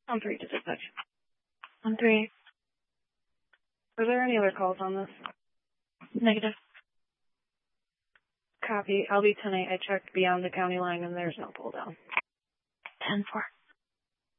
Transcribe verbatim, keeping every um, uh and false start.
On three to dispatch. On three. Were there any other calls on this? Negative. Copy. I'll be tonight. I checked beyond the county line and there's no pull down. ten four.